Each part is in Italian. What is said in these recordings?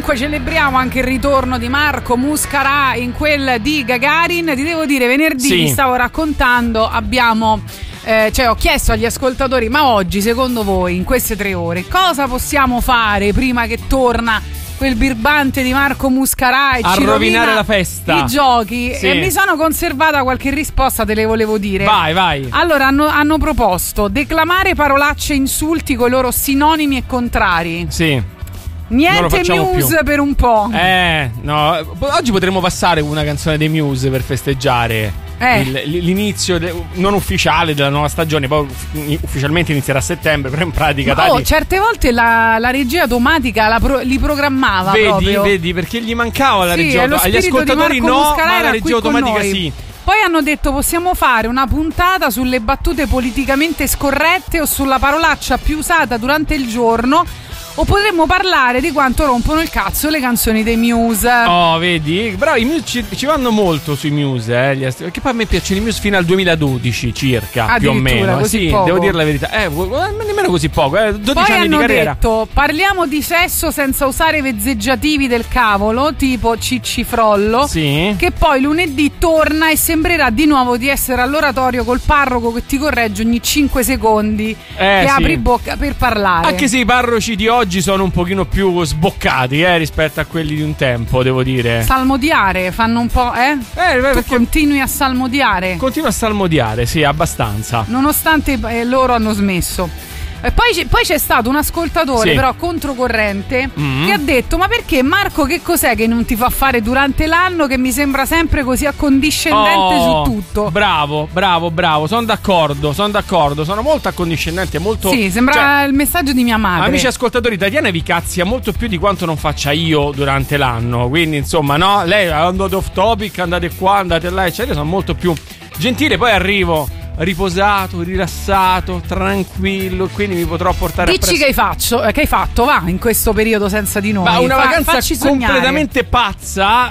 Comunque celebriamo anche il ritorno di Marco Muscarà in quel di Gagarin. Ti devo dire, venerdì vi stavo raccontando, abbiamo ho chiesto agli ascoltatori: ma oggi secondo voi, in queste 3 ore, cosa possiamo fare prima che torna quel birbante di Marco Muscarà e a ci rovinare la festa, i giochi? E mi sono conservata qualche risposta, te le volevo dire. Vai. Allora hanno proposto declamare parolacce e insulti con i loro sinonimi e contrari. Niente Muse per un po'. No, oggi potremmo passare una canzone dei Muse per festeggiare l'inizio non ufficiale della nuova stagione. Poi ufficialmente inizierà a settembre, però in pratica certe volte la regia automatica li programmava. Vedi, perché gli mancava la regia automatica. Agli ascoltatori no, ma la regia automatica sì. Poi hanno detto: possiamo fare una puntata sulle battute politicamente scorrette o sulla parolaccia più usata durante il giorno, o potremmo parlare di quanto rompono il cazzo le canzoni dei Muse. Oh, vedi? Però i Muse ci vanno molto sui Muse, perché poi a me piacciono i Muse fino al 2012 circa, più o meno. Così poco. Devo dire la verità. Nemmeno così poco, 12 poi anni di carriera. Hanno detto: parliamo di sesso senza usare vezzeggiativi del cavolo, tipo Ciccifrollo, che poi lunedì torna e sembrerà di nuovo di essere all'oratorio col parroco che ti corregge ogni 5 secondi che apri bocca per parlare. Anche se i parroci di oggi sono un pochino più sboccati rispetto a quelli di un tempo, devo dire. Salmodiare fanno un po', tu continui a salmodiare. Continuo a salmodiare, sì, abbastanza. Nonostante loro hanno smesso. E poi c'è stato un ascoltatore però controcorrente che ha detto: ma perché Marco, che cos'è che non ti fa fare durante l'anno, che mi sembra sempre così accondiscendente su tutto? Bravo, sono d'accordo, sono molto accondiscendente, molto. Sì, sembra il messaggio di mia madre. Amici ascoltatori, Tatiana vi cazzia molto più di quanto non faccia io durante l'anno, quindi insomma no, lei andate off topic, andate qua, andate là, eccetera. Io sono molto più gentile, poi arrivo riposato, rilassato, tranquillo, quindi mi potrò portare Dici che hai fatto, va, in questo periodo senza di noi. Ma una vacanza completamente pazza,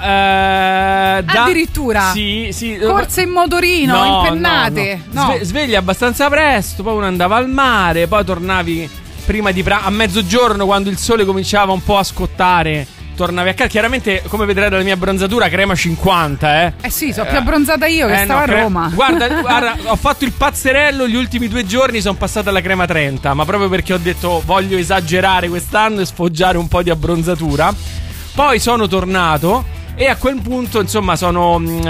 addirittura sì, corse in motorino, impennate. No. Svegli abbastanza presto, poi uno andava al mare, poi tornavi prima di a mezzogiorno, quando il sole cominciava un po' a scottare. Tornavi a casa, chiaramente, come vedrai dalla mia abbronzatura, crema 50, sì, sono più abbronzata io che stavo a Roma. Guarda, ho fatto il pazzerello, gli ultimi 2 giorni sono passata alla crema 30, ma proprio perché ho detto voglio esagerare quest'anno e sfoggiare un po' di abbronzatura. Poi sono tornato e a quel punto, insomma, tornavo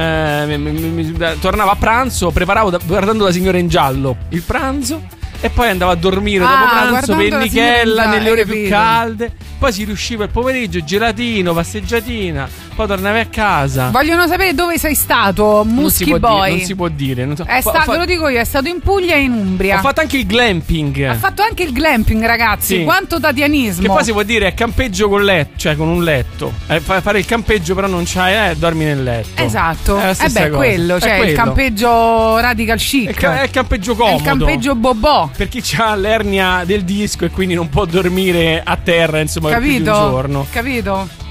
a pranzo, preparavo guardando La Signora in Giallo il pranzo, e poi andavo a dormire dopo pranzo, pennichella nelle ore più calde. Poi si riusciva il pomeriggio, gelatino, passeggiatina, poi tornavi a casa. Vogliono sapere dove sei stato, Muschi Boy. Non si può dire. Ve lo dico io, è stato in Puglia e in Umbria. Ho fatto anche il glamping. Ha fatto anche il glamping, ragazzi. Sì. Quanto tatianismo. Che poi si può dire è campeggio con letto, cioè con un letto. Fare il campeggio però non c'hai, dormi nel letto. Esatto. È quello, cioè il campeggio radical chic. È il campeggio comodo. È il campeggio bobò. Per chi ha l'ernia del disco e quindi non può dormire a terra, insomma, più di un giorno. Capito?